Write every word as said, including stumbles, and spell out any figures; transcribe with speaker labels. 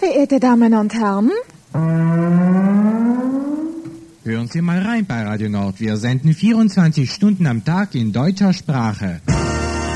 Speaker 1: Verehrte Damen und Herren,
Speaker 2: hören Sie mal rein bei Radio Nord. Wir senden vierundzwanzig Stunden am Tag in deutscher Sprache.